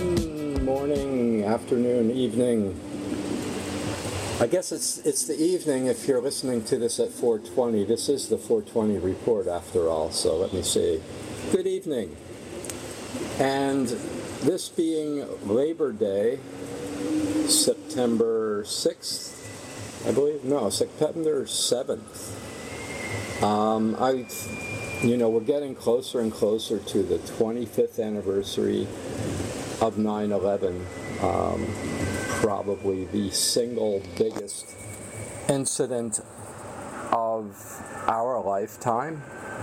morning, afternoon, evening. I guess it's the evening if you're listening to this at 4:20. This is the 4:20 report after all, so let me see. Good evening. And this being Labor Day, September 6th, I believe? No, September 7th. We're getting closer and closer to the 25th anniversary of 9/11. Probably the single biggest incident of our lifetime.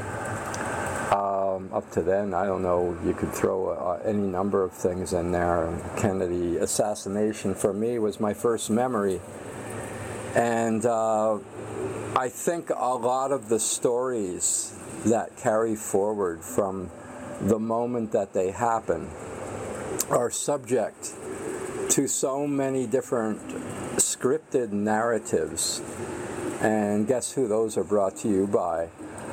Up to then, I don't know, you could throw any number of things in there. Kennedy assassination for me was my first memory. And I think a lot of the stories that carry forward from the moment that they happen are subject to so many different scripted narratives. And guess who those are brought to you by?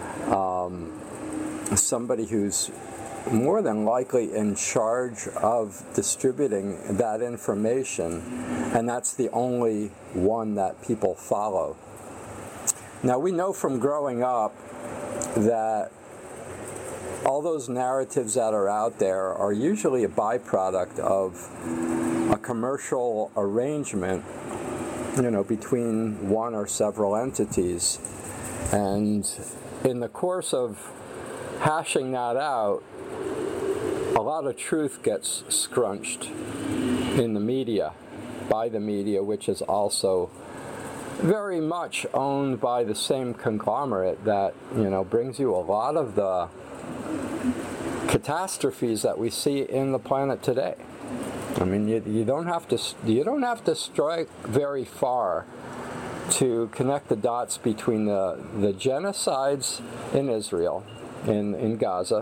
Somebody who's more than likely in charge of distributing that information, and that's the only one that people follow. Now, we know from growing up that all those narratives that are out there are usually a byproduct of a commercial arrangement, between one or several entities. And in the course of hashing that out, a lot of truth gets scrunched in the media, by the media, which is also very much owned by the same conglomerate that, brings you a lot of the catastrophes that we see in the planet today. I mean, you don't have to strike very far to connect the dots between the genocides in Israel, in Gaza,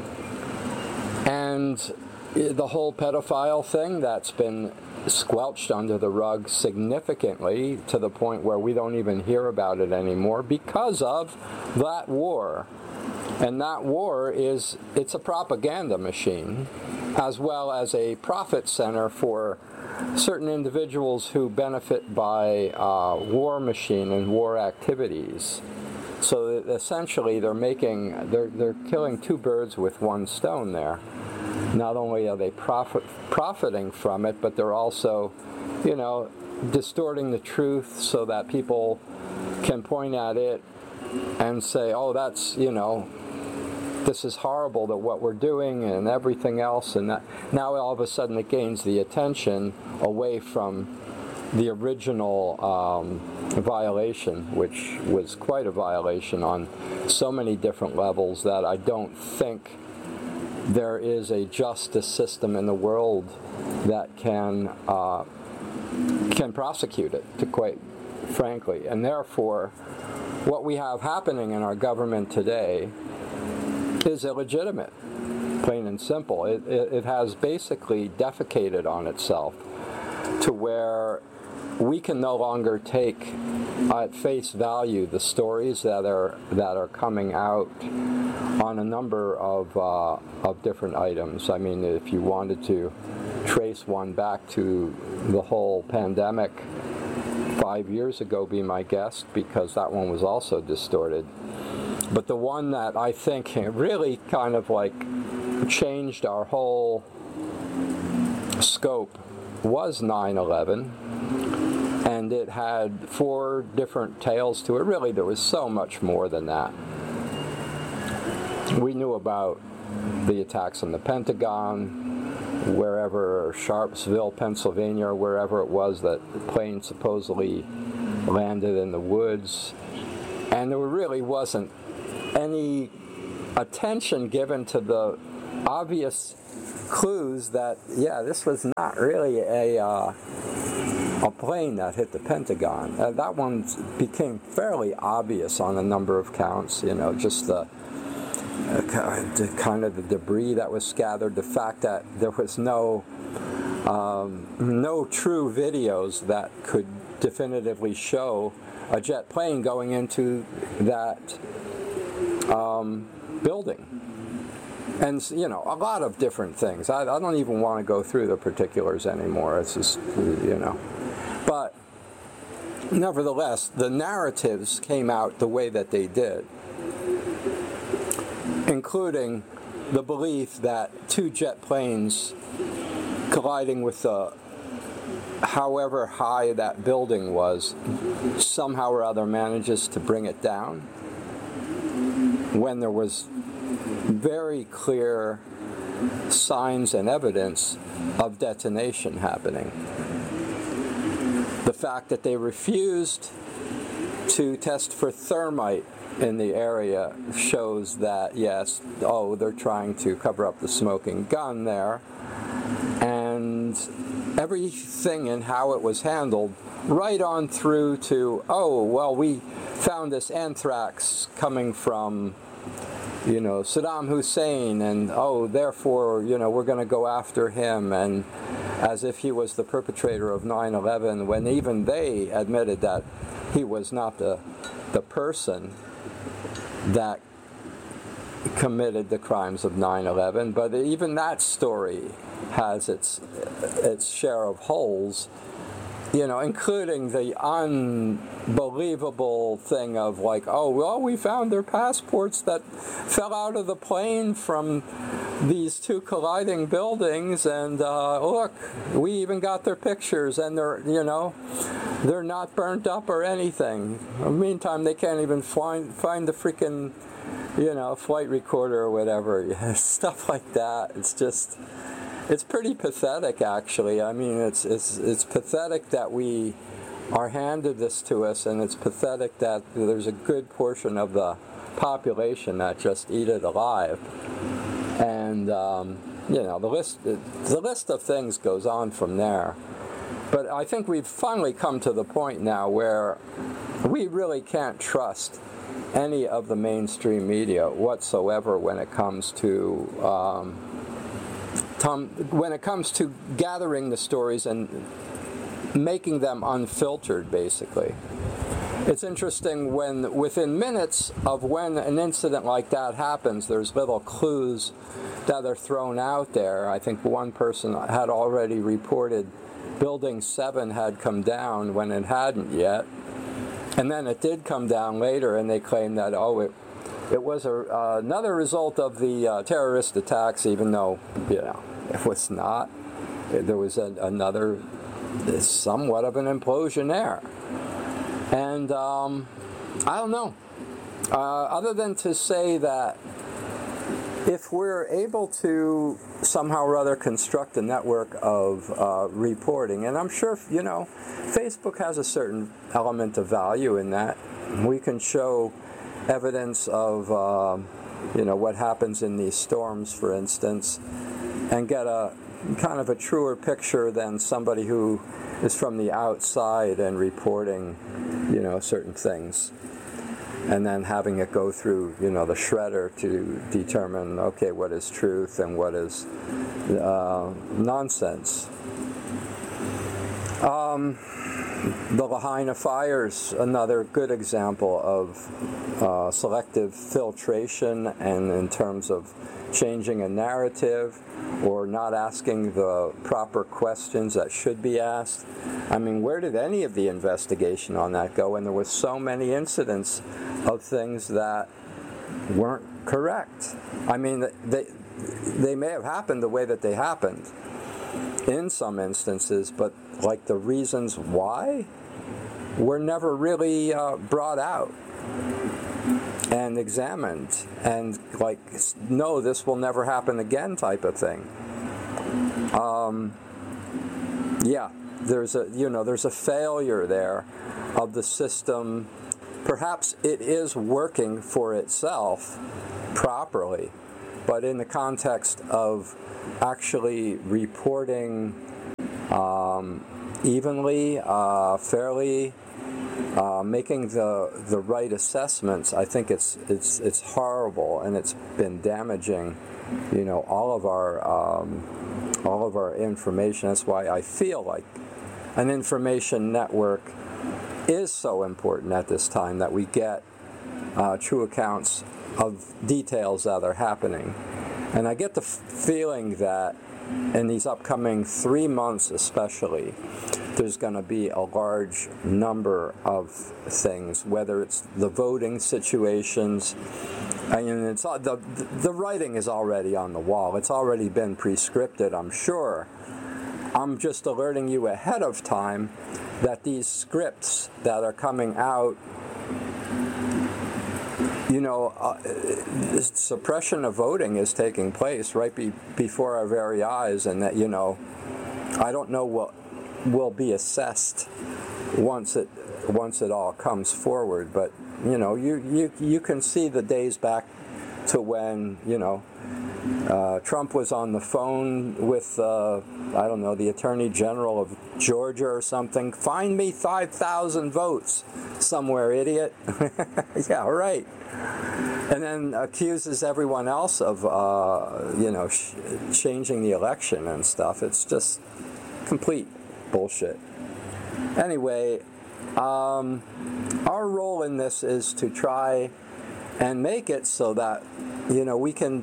and the whole pedophile thing that's been squelched under the rug significantly to the point where we don't even hear about it anymore because of that war. And that war it's a propaganda machine as well as a profit center for certain individuals who benefit by war machine and war activities. So essentially they're killing two birds with one stone there. Not only are they profiting from it, but they're also, distorting the truth so that people can point at it and say, oh, that's, this is horrible that what we're doing and everything else. And that now all of a sudden it gains the attention away from the original violation, which was quite a violation on so many different levels that I don't think there is a justice system in the world that can prosecute it, to quite frankly. And therefore, what we have happening in our government today is illegitimate, plain and simple. It has basically defecated on itself to where we can no longer take at face value the stories that are coming out on a number of different items. I mean, if you wanted to trace one back to the whole pandemic 5 years ago, be my guest, because that one was also distorted. But the one that I think really kind of like changed our whole scope was 9/11. And it had 4 different tales to it. Really, there was so much more than that. We knew about the attacks on the Pentagon, wherever, Sharpsville, Pennsylvania, or wherever it was that the plane supposedly landed in the woods. And there really wasn't any attention given to the obvious clues that, this was not really a plane that hit the Pentagon. That one became fairly obvious on a number of counts, just the kind of the debris that was scattered, the fact that there was no true videos that could definitively show a jet plane going into that building. And, you know, a lot of different things. I don't even want to go through the particulars anymore. It's just, you know. But nevertheless, the narratives came out the way that they did, including the belief that two jet planes colliding with the, however high that building was, somehow or other manages to bring it down, when there was very clear signs and evidence of detonation happening. The fact that they refused to test for thermite in the area shows that, yes, they're trying to cover up the smoking gun there. And everything in how it was handled, right on through to, we found this anthrax coming from, you know, Saddam Hussein, and therefore, you know, we're going to go after him, and as if he was the perpetrator of 9/11, when even they admitted that he was not the person that committed the crimes of 9/11. But even that story has its share of holes, you know, including the unbelievable thing of like, we found their passports that fell out of the plane from these two colliding buildings, and look, we even got their pictures, and they're not burnt up or anything. In the meantime, they can't even find the freaking, you know, flight recorder or whatever. Stuff like that. It's just, it's pretty pathetic, actually. I mean, it's pathetic that we are handed this to us, and it's pathetic that there's a good portion of the population that just eat it alive. And you know, the list of things goes on from there. But I think we've finally come to the point now where we really can't trust any of the mainstream media whatsoever when it comes to gathering the stories and making them unfiltered, basically. It's interesting when within minutes of when an incident like that happens, there's little clues that are thrown out there. I think one person had already reported Building 7 had come down when it hadn't yet. And then it did come down later, and they claimed that, it was another result of the terrorist attacks, even though, you know, it was not. There was another, somewhat of an implosion there. And I don't know. Other than to say that if we're able to somehow or other construct a network of reporting, and I'm sure, you know, Facebook has a certain element of value in that. We can show evidence of, you know, what happens in these storms, for instance, and get a kind of a truer picture than somebody who is from the outside and reporting, you know, certain things, and then having it go through, you know, the shredder to determine, okay, what is truth and what is nonsense. The Lahaina fires, another good example of selective filtration, and in terms of changing a narrative or not asking the proper questions that should be asked. I mean, where did any of the investigation on that go? And there was so many incidents of things that weren't correct. I mean, they may have happened the way that they happened in some instances, but like the reasons why were never really brought out and examined, and like, no, this will never happen again type of thing. Yeah, there's a failure there of the system. Perhaps it is working for itself properly, but in the context of actually reporting evenly, fairly, making the right assessments, I think it's horrible, and it's been damaging, you know, all of our information. That's why I feel like an information network is so important at this time, that we get true accounts of details that are happening. And I get the feeling that in these upcoming 3 months especially, there's going to be a large number of things, whether it's the voting situations. I mean, it's the writing is already on the wall. It's already been prescripted, I'm sure. I'm just alerting you ahead of time that these scripts that are coming out, suppression of voting is taking place right before our very eyes, and that, I don't know what will be assessed once it all comes forward, but you can see the days back to when Trump was on the phone with the Attorney General of Georgia or something. Find me 5,000 votes somewhere, idiot. Yeah, right. And then accuses everyone else of changing the election and stuff. It's just complete bullshit. Anyway, our role in this is to try and make it so that we can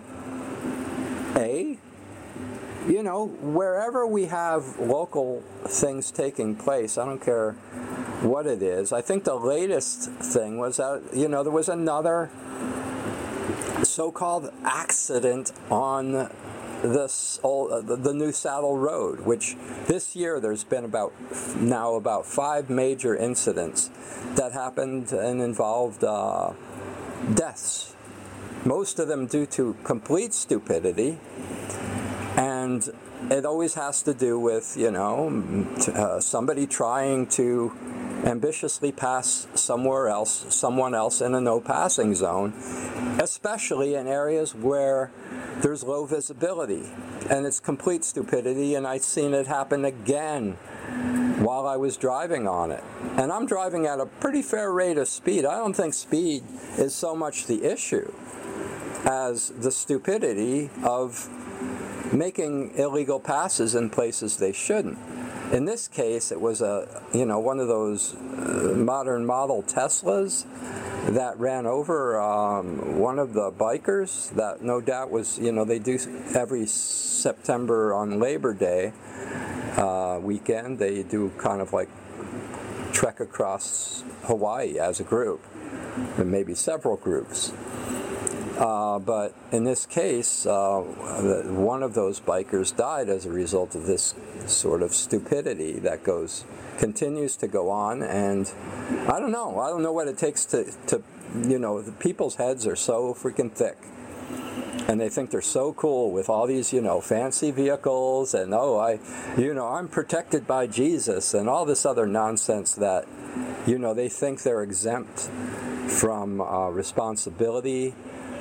wherever we have local things taking place, I don't care what it is. I think the latest thing was that there was another so-called accident on the New Saddle Road, which this year there's been about 5 major incidents that happened and involved deaths, most of them due to complete stupidity, and it always has to do with somebody trying to ambitiously pass someone else in a no passing zone, especially in areas where there's low visibility, and it's complete stupidity. And I've seen it happen again while I was driving on it, and I'm driving at a pretty fair rate of speed. I don't think speed is so much the issue as the stupidity of making illegal passes in places they shouldn't. In this case, it was one of those modern model Teslas that ran over one of the bikers that no doubt was, they do every September on Labor Day weekend, they do kind of like trek across Hawaii as a group, and maybe several groups. But in this case, one of those bikers died as a result of this sort of stupidity that continues to go on. And I don't know what it takes to the people's heads are so freaking thick, and they think they're so cool with all these fancy vehicles, and I'm protected by Jesus and all this other nonsense that they think they're exempt from responsibility.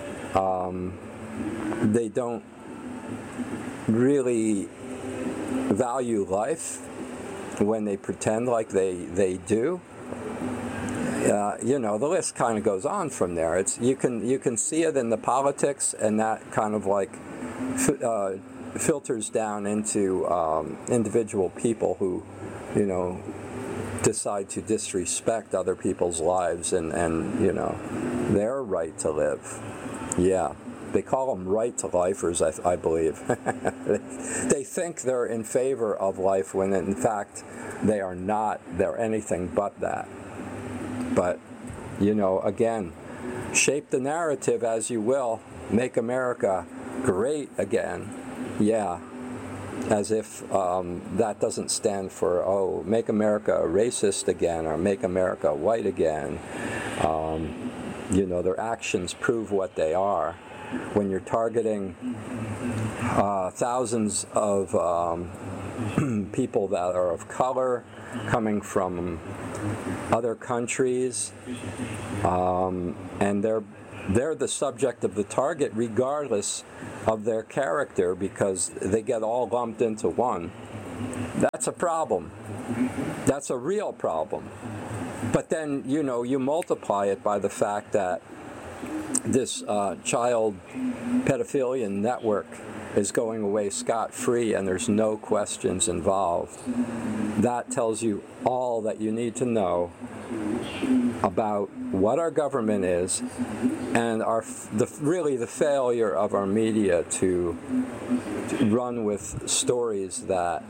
They don't really value life when they pretend like they do. The list kind of goes on from there. You can see it in the politics, and that kind of like filters down into individual people who decide to disrespect other people's lives and their right to live. Yeah, they call them right-to-lifers, I believe. They think they're in favor of life when in fact they are not. They're anything but that. But, again, shape the narrative as you will. Make America great again. Yeah, as if that doesn't stand for, make America racist again, or make America white again. Their actions prove what they are. When you're targeting thousands of people that are of color coming from other countries, and they're the subject of the target regardless of their character, because they get all lumped into one. That's a problem. That's a real problem. But then, you multiply it by the fact that this child pedophilia network is going away scot-free and there's no questions involved. That tells you all that you need to know about what our government is and really the failure of our media to run with stories that,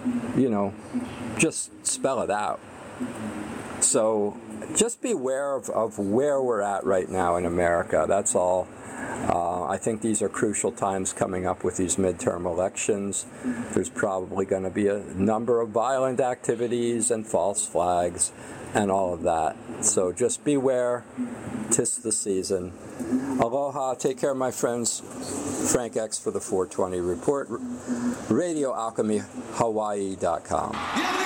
just spell it out. So just be aware of where we're at right now in America. That's all. I think these are crucial times coming up with these midterm elections. There's probably going to be a number of violent activities and false flags and all of that. So just beware. 'Tis the season. Aloha. Take care, my friends. Frank X for the 420 Report. RadioAlchemyHawaii.com.